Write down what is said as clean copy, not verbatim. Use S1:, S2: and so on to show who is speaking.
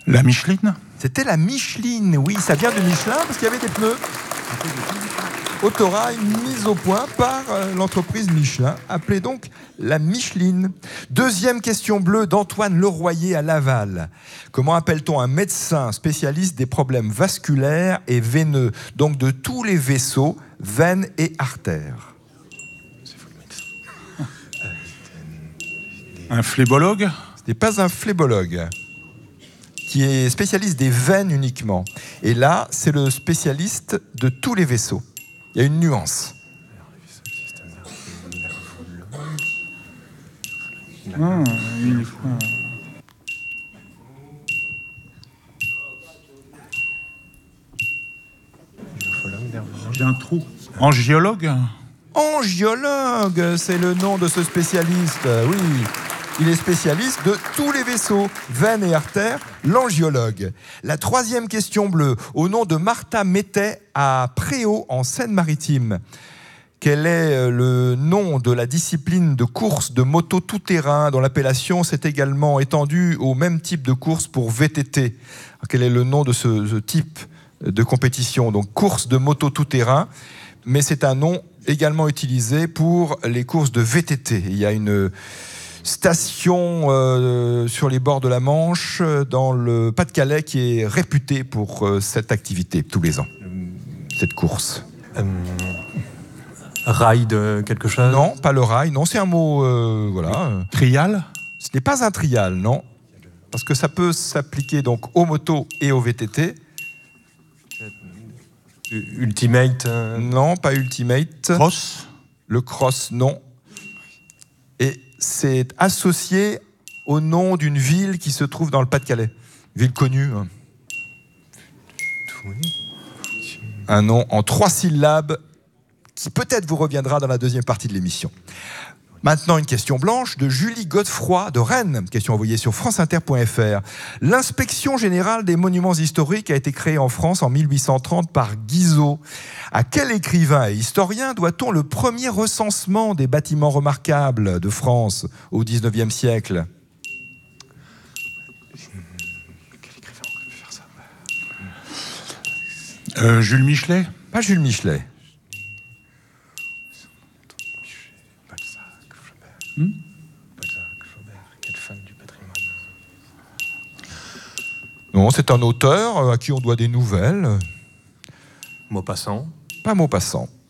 S1: La Micheline?
S2: C'était la Micheline, oui, ça vient de Michelin parce qu'il y avait des pneus. Autorail mis au point par l'entreprise Michelin, appelée donc la Micheline. Deuxième question bleue d'Antoine Leroyer à Laval. Comment appelle-t-on un médecin spécialiste des problèmes vasculaires et veineux, donc de tous les vaisseaux, veines et artères?
S1: Un phlébologue?
S2: Ce n'est pas un phlébologue qui est spécialiste des veines uniquement. Et là, c'est le spécialiste de tous les vaisseaux. Il y a une nuance.
S1: J'ai un trou. Angiologue?
S2: Angiologue, c'est le nom de ce spécialiste. Oui, il est spécialiste de tous les vaisseaux, veines et artères, l'angiologue. La troisième question bleue, au nom de Martha Mettet à Préau, en Seine-Maritime. Quel est le nom de la discipline de course de moto tout-terrain dont l'appellation s'est également étendue au même type de course pour VTT? Alors, quel est le nom de ce type de compétition? Donc course de moto tout-terrain, mais c'est un nom également utilisé pour les courses de VTT. Il y a une station sur les bords de la Manche, dans le Pas-de-Calais, qui est réputée pour cette activité tous les ans, cette course.
S3: Rail de quelque chose?
S2: Non, pas le rail, non, c'est un mot, voilà.
S1: Trial?
S2: Ce n'est pas un trial, non, parce que ça peut s'appliquer donc aux motos et aux VTT.
S3: Ultimate?
S2: Non, pas Ultimate.
S1: Cross?
S2: Le cross, non. Et c'est associé au nom d'une ville qui se trouve dans le Pas-de-Calais. Ville connue. Hein. Un nom en 3 syllabes qui peut-être vous reviendra dans la deuxième partie de l'émission. Maintenant, une question blanche de Julie Godefroy de Rennes. Question envoyée sur franceinter.fr. L'inspection générale des monuments historiques a été créée en France en 1830 par Guizot. À quel écrivain et historien doit-on le premier recensement des bâtiments remarquables de France au XIXe siècle?
S1: Jules Michelet?
S2: Pas Jules Michelet. Non, c'est un auteur à qui on doit des nouvelles.
S3: Maupassant?
S2: Pas Maupassant.